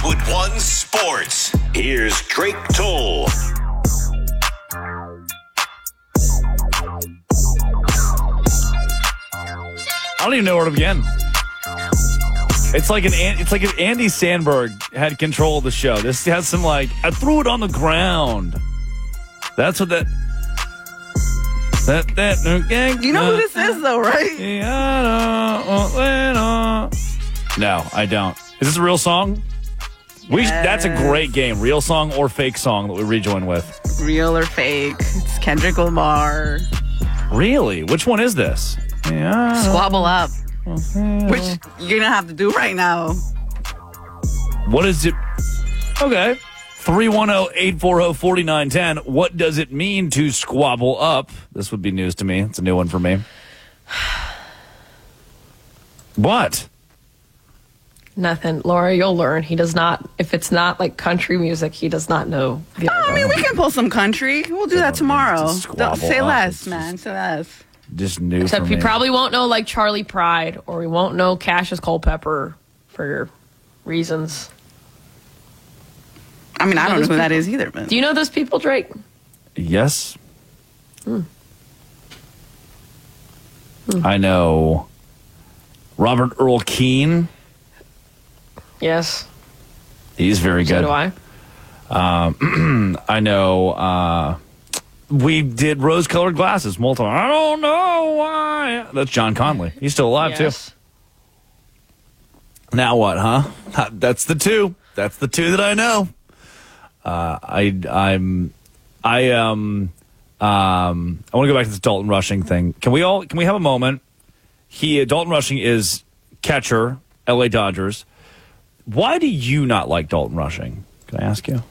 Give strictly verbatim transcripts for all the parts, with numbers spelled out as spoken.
Westwood One Sports. Here's Drake Toll. I don't even know where to begin. It's like an it's like if Andy Sandberg had control of the show. This has some like I threw it on the ground. That's what that that that. You know who this is though, right? No, I don't. Is this a real song? We Yes. that's a great game. Real song or fake song that we rejoin with. Real or fake? It's Kendrick Lamar. Really? Which one is this? Yeah. Squabble Up. Which you're gonna have to do right now. What is it? Okay. three one zero, eight four zero, four nine one zero. What does it mean to squabble up? This would be news to me. It's a new one for me. What? Nothing. Laura, you'll learn. He does not, if it's not like country music, he does not know. The Oh, I mean, we can pull some country. We'll do that tomorrow. Don't say up. less, It's man. just- Say less. Just new Except for he me. probably won't know like Charlie Pride, or he won't know Cassius Culpepper for reasons. I mean, I know don't know those who that people? is either. But Do you know those people, Drake? Yes. Hmm. I know Robert Earl Keane. Yes. He's very So good. do I. Um, I know. Uh, we did rose-colored glasses multiple. I don't know why. That's John Conley. He's still alive Yes. too. Now what? Huh? That's the two. That's the two that I know. Uh, I I'm I um um I want to go back to this Dalton Rushing thing. Can we all? Can we have a moment? He Dalton Rushing is catcher, L A Dodgers. Why do you not like Dalton Rushing? Can I ask you?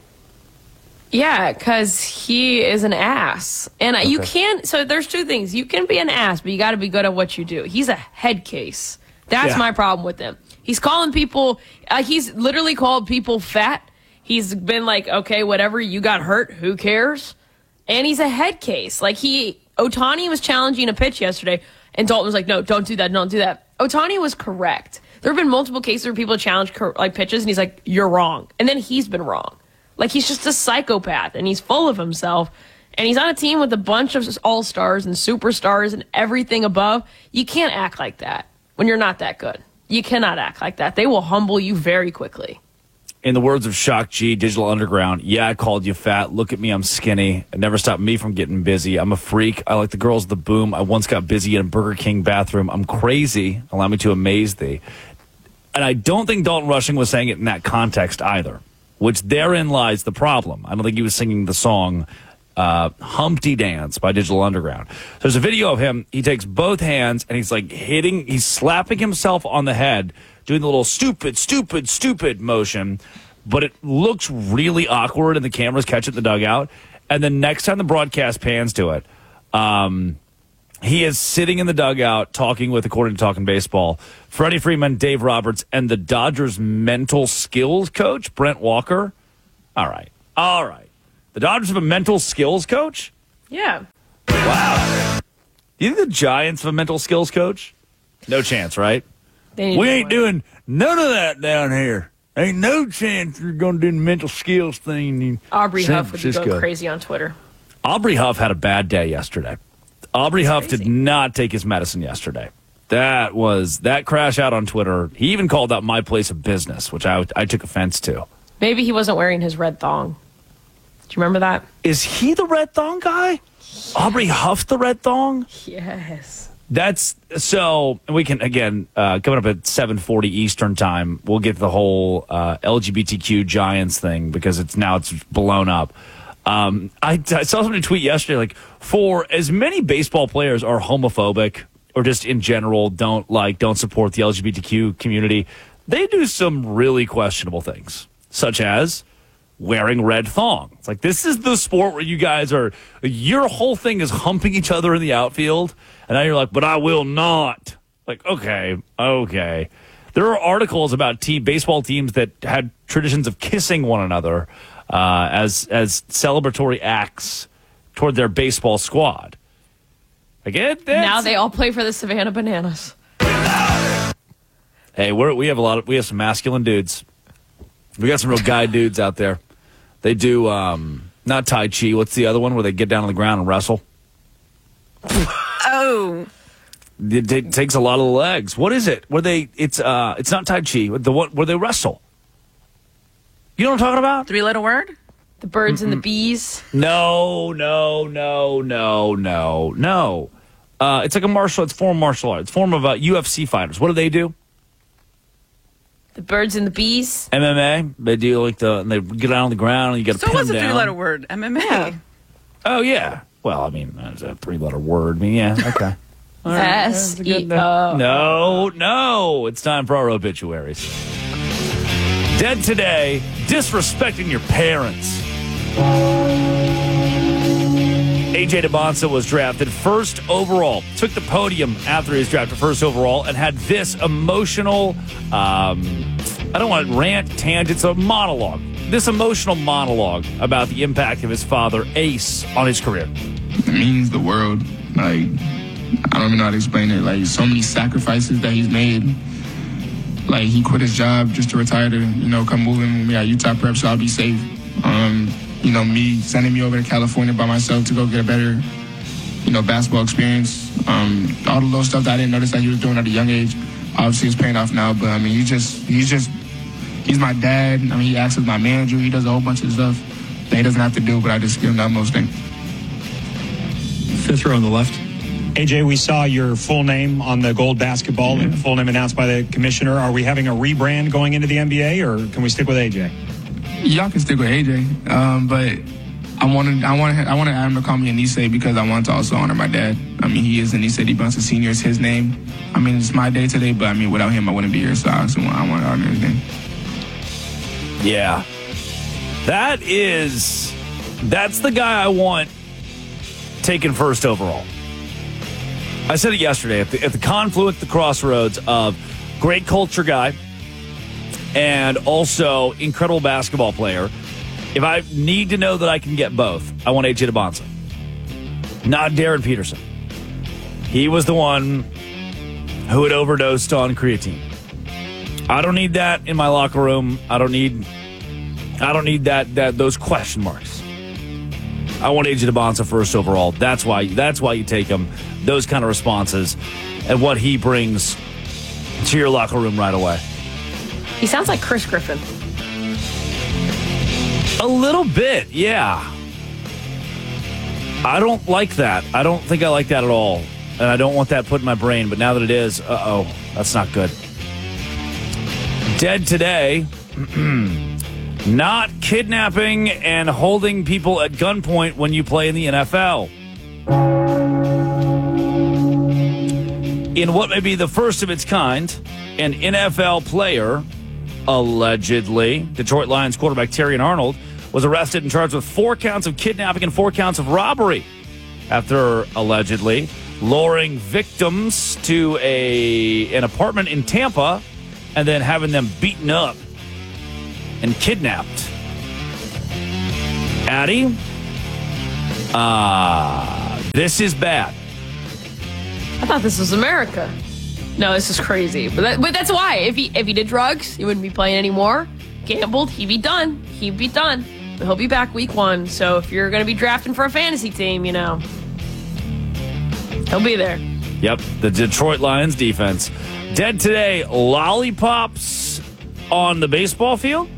Yeah, because he is an ass. And you Okay. can't, so there's two things. You can be an ass, but you got to be good at what you do. He's a head case. That's Yeah. my problem with him. He's calling people, uh, he's literally called people fat. He's been like, okay, whatever, you got hurt, who cares? And he's a head case. Like he, Ohtani was challenging a pitch yesterday, and Dalton was like, no, don't do that, don't do that. Ohtani was correct. There have been multiple cases where people challenge like pitches, and he's like, you're wrong. And then he's been wrong. Like, he's just a psychopath, and he's full of himself. And he's on a team with a bunch of all-stars and superstars and everything above. You can't act like that when you're not that good. You cannot act like that. They will humble you very quickly. In the words of Shock G, Digital Underground, yeah, I called you fat. Look at me, I'm skinny. It never stopped me from getting busy. I'm a freak. I like the girls of the boom. I once got busy in a Burger King bathroom. I'm crazy. Allow me to amaze thee. And I don't think Dalton Rushing was saying it in that context either, which therein lies the problem. I don't think he was singing the song uh, Humpty Dance by Digital Underground. So there's a video of him. He takes both hands and he's like hitting, he's slapping himself on the head, doing the little stupid, stupid, stupid motion, but it looks really awkward and the cameras catch it in the dugout. And then next time the broadcast pans to it, um, he is sitting in the dugout talking with, according to Talking Baseball, Freddie Freeman, Dave Roberts, and the Dodgers mental skills coach, Brent Walker. All right. All right. The Dodgers have a mental skills coach? Yeah. Wow. Do you think the Giants have a mental skills coach? No chance, right? They need We to ain't win. doing none of that down here. Ain't no chance you're going to do the mental skills thing in Aubrey San Huff would be Francisco. going crazy on Twitter. Aubrey Huff had a bad day yesterday. Aubrey Huff crazy. did not take his medicine yesterday. That was that crash out on Twitter. He even called out my place of business, which I, I took offense to. Maybe he wasn't wearing his red thong. Do you remember that? Is he the red thong guy? Yes. Aubrey Huff the red thong? Yes. That's so we can again uh, coming up at seven forty Eastern time. We'll get the whole uh, L G B T Q Giants thing because it's now it's blown up. Um, I, I saw somebody tweet yesterday like for as many baseball players are homophobic or just in general don't like don't support the L G B T Q community, they do some really questionable things such as wearing red thong. It's like, this is the sport where you guys are, your whole thing is humping each other in the outfield. And now you're like, but I will not. Like, okay, okay. There are articles about team, baseball teams that had traditions of kissing one another uh, as, as celebratory acts toward their baseball squad. Again, Now they all play for the Savannah Bananas. Hey, we're, we have a lot of, we have some masculine dudes. We got some real guy dudes out there. They do, um, not Tai Chi. What's the other one where they get down on the ground and wrestle? Oh. It, it takes a lot of the legs. What is it? Where they, it's, uh, it's not Tai Chi. The one where they wrestle. You know what I'm talking about? Three-letter word? The birds Mm-mm. and the bees. No, no, no, no, no, no. Uh, it's like a martial, it's form of martial arts. It's form of uh, U F C fighters. What do they do? The birds and the bees. M M A. They do like the, they get out on the ground and you got to So pin what's them a down. three-letter word? M M A. Yeah. Oh, yeah. Well, I mean, that's a three-letter word. I mean, yeah, okay. S E O. No, no. It's time for our obituaries. Dead today, disrespecting your parents. A J Dybonsa was drafted first overall. Took the podium after he was drafted first overall and had this emotional, um, I don't want to rant, tangent, it's a monologue. This emotional monologue about the impact of his father, Ace, on his career. It means the world. Like, I don't even know how to explain it. Like, so many sacrifices that he's made. Like, he quit his job just to retire to, you know, come moving with me at Utah Prep so I'll be safe. Um, you know, me sending me over to California by myself to go get a better, you know, basketball experience. Um, all the little stuff that I didn't notice that he was doing at a young age, obviously it's paying off now. But, I mean, he's just, he's just, he's my dad. I mean, he acts as my manager. He does a whole bunch of stuff that he doesn't have to do, but I just give him the utmost thing. Fifth row on the left. A J, we saw your full name on the gold basketball, mm-hmm. full name announced by the commissioner. Are we having a rebrand going into the N B A, or can we stick with A J? Y'all can stick with A J, um, but I wanted, I wanted, I wanted Adam to call me Anise because I wanted to also honor my dad. I mean, he is Anise Dybonsa Senior. It's his name. I mean, it's my day today, but I mean, without him, I wouldn't be here. So I also want, I want to honor his name. Yeah, that is, that's the guy I want taken first overall. I said it yesterday, at the, at the confluence, the crossroads of great culture guy and also incredible basketball player, if I need to know that I can get both, I want A J Dybonsa. Not Darren Peterson. He was the one who had overdosed on creatine. I don't need that in my locker room. I don't need I don't need that that those question marks. I want A J Dybonsa first overall. That's why that's why you take him. Those kind of responses and what he brings to your locker room right away. He sounds like Chris Griffin. A little bit, yeah. I don't like that. I don't think I like that at all. And I don't want that put in my brain. But now that it is, uh-oh, that's not good. Dead today. Not kidnapping and holding people at gunpoint when you play in the N F L. In what may be the first of its kind, an N F L player, allegedly, Detroit Lions quarterback Terrion Arnold, was arrested and charged with four counts of kidnapping and four counts of robbery after allegedly luring victims to a an apartment in Tampa and then having them beaten up and kidnapped. Addie, uh, this is bad. I thought this was America. No, this is crazy. But, that, but that's why. If he if he did drugs, he wouldn't be playing anymore. Gambled, he'd be done. He'd be done. But he'll be back week one. So if you're going to be drafting for a fantasy team, you know, he'll be there. Yep, the Detroit Lions defense. Dead today, lollipops on the baseball field?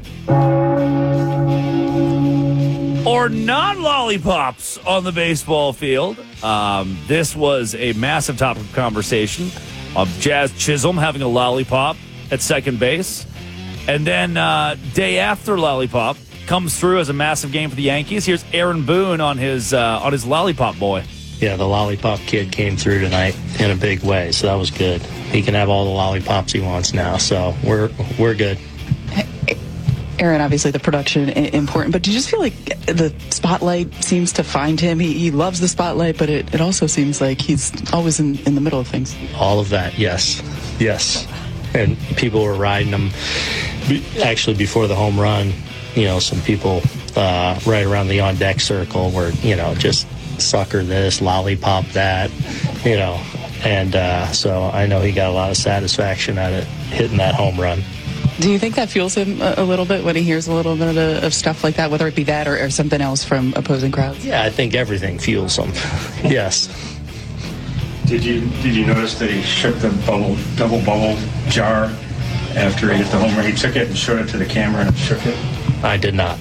Or non-lollipops on the baseball field? Um, this was a massive topic of conversation of Jazz Chisholm having a lollipop at second base. And then uh, day after lollipop comes through as a massive game for the Yankees. Here's Aaron Boone on his uh, on his lollipop boy. Yeah, the lollipop kid came through tonight in a big way, so that was good. He can have all the lollipops he wants now, so we're we're good. Aaron, obviously the production I- important, but do you just feel like the spotlight seems to find him? He, he loves the spotlight, but it, it also seems like he's always in, in the middle of things. All of that, yes. Yes. And people were riding him. Be- actually, before the home run, you know, some people uh, right around the on-deck circle were, you know, just sucker this, lollipop that, you know. And uh, so I know he got a lot of satisfaction out of hitting that home run. Do you think that fuels him a, a little bit when he hears a little bit of, of stuff like that, whether it be that or, or something else from opposing crowds? Yeah, I think everything fuels him. Yes. Did you did you notice that he shook the bubble double bubble jar after he hit the home run? He took it and showed it to the camera and shook it. I did not.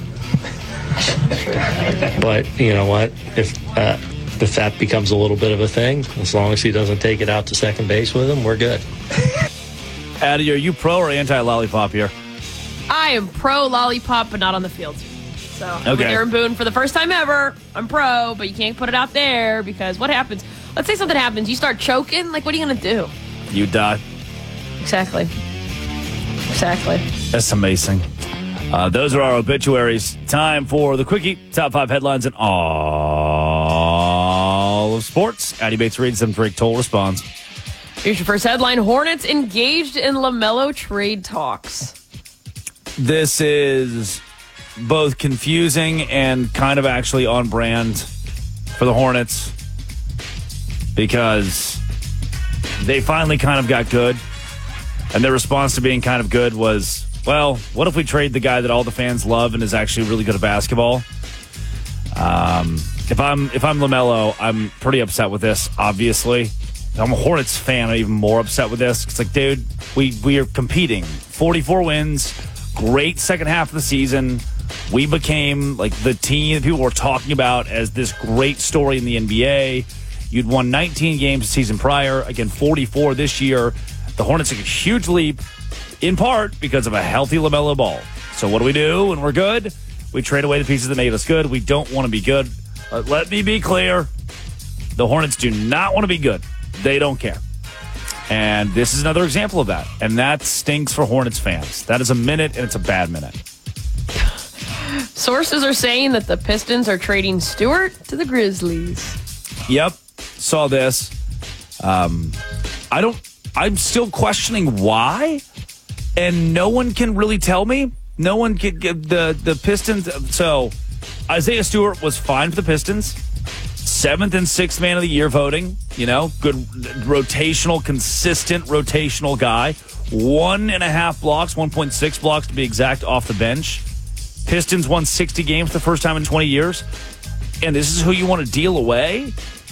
But you know what? If uh, if that becomes a little bit of a thing, as long as he doesn't take it out to second base with him, we're good. Addie, are you pro or anti-lollipop here? I am pro lollipop, but not on the field. So I'm with Okay. Aaron Boone for the first time ever. I'm pro, but you can't put it out there because what happens? Let's say something happens. You start choking. Like, what are you going to do? You die. Exactly. Exactly. That's amazing. Uh, those are our obituaries. Time for the Quickie. Top five headlines in all of sports. Addie Bates reads them. Drake Toll responds. Here's your first headline. Hornets engaged in LaMelo trade talks. This is both confusing and kind of actually on brand for the Hornets because they finally kind of got good. And their response to being kind of good was, well, what if we trade the guy that all the fans love and is actually really good at basketball? Um, if I'm if I'm LaMelo, I'm pretty upset with this, obviously. If I'm a Hornets fan, I'm even more upset with this. It's like, dude, we, we are competing. forty-four wins, great second half of the season. We became like the team that people were talking about as this great story in the N B A. You'd won nineteen games the season prior, again, forty-four this year. The Hornets took a huge leap, in part because of a healthy LaMelo Ball. So what do we do when we're good? We trade away the pieces that made us good. We don't want to be good. Uh, let me be clear. The Hornets do not want to be good. They don't care. And this is another example of that. And that stinks for Hornets fans. That is a minute, and it's a bad minute. Sources are saying that the Pistons are trading Stewart to the Grizzlies. Yep. Saw this. Um, I don't, I'm still questioning why. And no one can really tell me. No one can get the, the Pistons. So Isaiah Stewart was fine for the Pistons. Seventh and sixth man of the year voting. You know, good rotational, consistent rotational guy. One and a half blocks, one point six blocks to be exact, off the bench. Pistons won sixty games for the first time in twenty years. And this is who you want to deal away?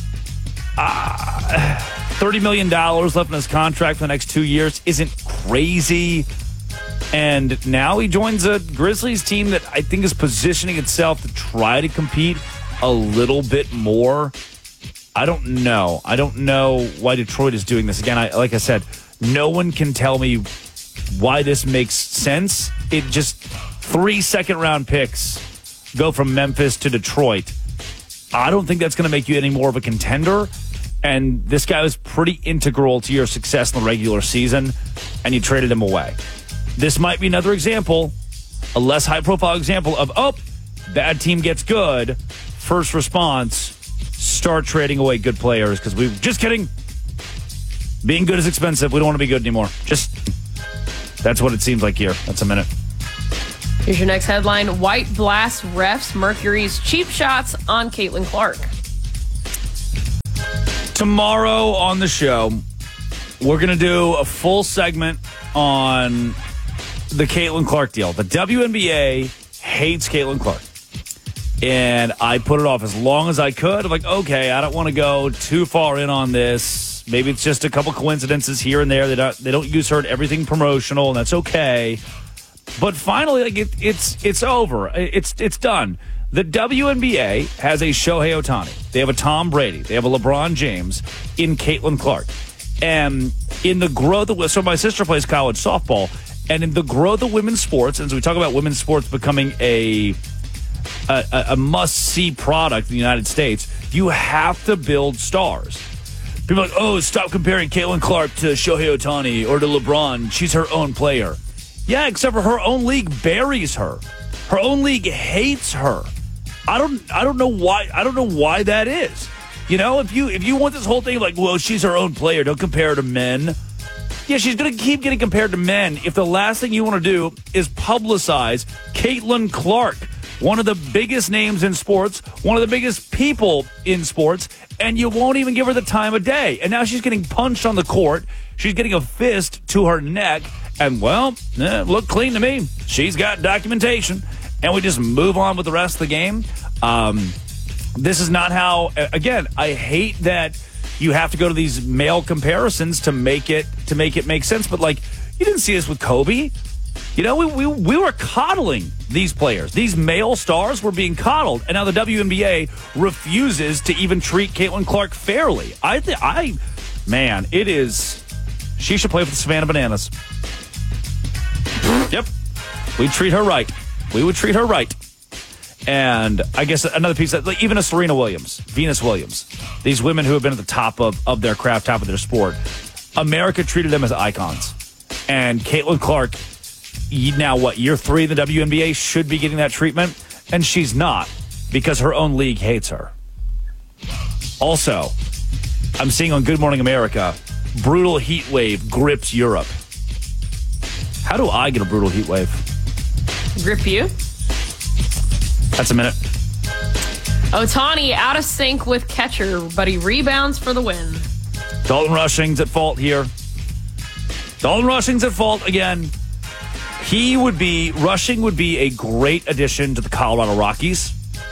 Uh, thirty million dollars left in his contract for the next two years isn't crazy. And now he joins a Grizzlies team that I think is positioning itself to try to compete a little bit more. I don't know. I don't know why Detroit is doing this. Again, I, like I said, no one can tell me why this makes sense. It just, three second-round picks go from Memphis to Detroit. I don't think that's going to make you any more of a contender. And this guy was pretty integral to your success in the regular season, and you traded him away. This might be another example, a less high-profile example of, oh, bad team gets good. First response, start trading away good players because we just kidding. Being good is expensive. We don't want to be good anymore. Just, that's what it seems like here. That's a minute. Here's your next headline. White blasts refs Mercury's cheap shots on Caitlin Clark. Tomorrow on the show, we're going to do a full segment on the Caitlin Clark deal. The W N B A hates Caitlin Clark. And I put it off as long as I could. I'm like, okay, I don't want to go too far in on this. Maybe it's just a couple coincidences here and there. They don't, they don't use her in everything promotional, and that's okay. But finally, like it, it's it's over. It's it's done. The W N B A has a Shohei Ohtani. They have a Tom Brady. They have a LeBron James in Caitlin Clark. And in the growth of, so my sister plays college softball, and in the growth of women's sports, and as we talk about women's sports becoming a a, a must-see product in the United States, you have to build stars. People are like, oh, stop comparing Caitlin Clark to Shohei Ohtani or to LeBron. She's her own player. Yeah, except for her own league buries her. Her own league hates her. I don't I don't know why I don't know why that is. You know, if you if you want this whole thing like, well, she's her own player, don't compare her to men. Yeah, she's going to keep getting compared to men if the last thing you want to do is publicize Caitlin Clark, one of the biggest names in sports, one of the biggest people in sports, and you won't even give her the time of day. And now she's getting punched on the court. She's getting a fist to her neck, And, well, eh, looked clean to me. She's got documentation. And we just move on with the rest of the game. Um, this is not how, again, I hate that you have to go to these male comparisons to make it to make it make sense. But, like, you didn't see this with Kobe. You know, we, we, we were coddling these players. These male stars were being coddled. And now the W N B A refuses to even treat Caitlin Clark fairly. I think, I, man, it is, she should play for the Savannah Bananas. Yep. We'd treat her right. We would treat her right. And I guess another piece, that, like, even a Serena Williams, Venus Williams, these women who have been at the top of, of their craft, top of their sport, America treated them as icons. And Caitlin Clark, now what, year three in the W N B A, should be getting that treatment, and she's not because her own league hates her. Also, I'm seeing on Good Morning America, brutal heat wave grips Europe. How do I get a brutal heat wave? Grip you? That's a minute. Ohtani out of sync with catcher, but he rebounds for the win. Dalton Rushing's at fault here. Dalton Rushing's at fault again. He would be, Rushing would be a great addition to the Colorado Rockies.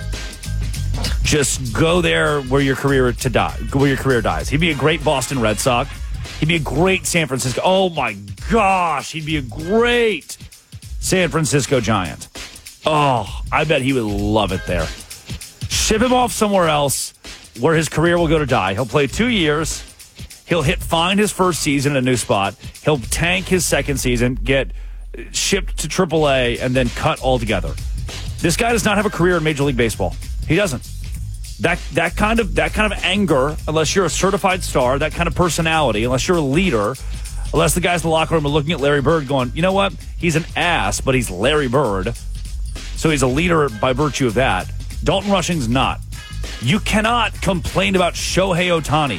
Just go there where your career to die, where your career dies. He'd be a great Boston Red Sox. He'd be a great San Francisco. Oh my gosh, he'd be a great San Francisco Giant. Oh, I bet he would love it there. Ship him off somewhere else where his career will go to die. He'll play two years. He'll hit fine his first season in a new spot. He'll tank his second season, get shipped to triple A, and then cut altogether. This guy does not have a career in Major League Baseball. He doesn't. That that kind of that kind of anger, unless you're a certified star, that kind of personality, unless you're a leader, unless the guys in the locker room are looking at Larry Bird going, you know what? He's an ass, but he's Larry Bird. So he's a leader by virtue of that. Dalton Rushing's not. You cannot complain about Shohei Ohtani.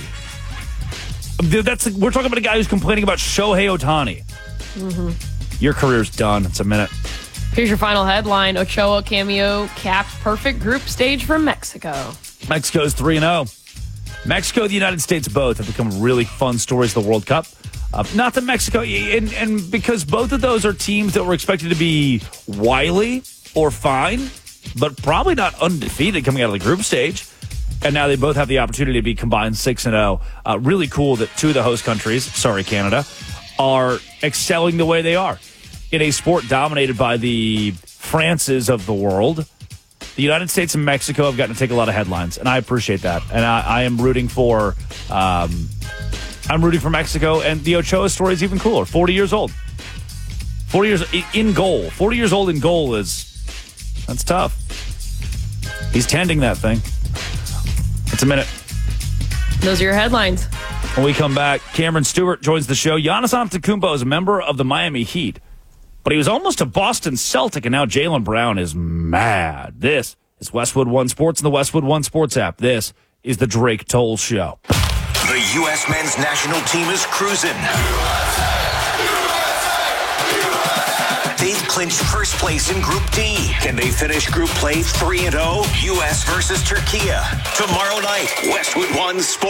That's we're talking about a guy who's complaining about Shohei Ohtani. Mm-hmm. Your career's done. It's a minute. Here's your final headline. Ochoa cameo caps perfect group stage for Mexico. Mexico's three and oh. Mexico and the United States both have become really fun stories of the World Cup. Uh, not that Mexico, and, and because both of those are teams that were expected to be wily or fine, but probably not undefeated coming out of the group stage. And now they both have the opportunity to be combined six and oh. Uh, really cool that two of the host countries, sorry, Canada, are excelling the way they are. In a sport dominated by the Frances of the world, the United States and Mexico have gotten to take a lot of headlines, and I appreciate that. And I, I am rooting for, um, I'm rooting for Mexico, and the Ochoa story is even cooler. Forty years old, forty years in goal. Forty years old in goal is that's tough. He's tending that thing. It's a minute. Those are your headlines. When we come back, Cameron Stewart joins the show. Giannis Antetokounmpo is a member of the Miami Heat, but he was almost a Boston Celtic, and now Jaylen Brown is mad. This is Westwood One Sports and the Westwood One Sports app. This is the Drake Toll Show. The U S men's national team is cruising. They've clinched first place in Group D. Can they finish Group Play three and oh? U S versus Turkey. Tomorrow night, Westwood One Sports.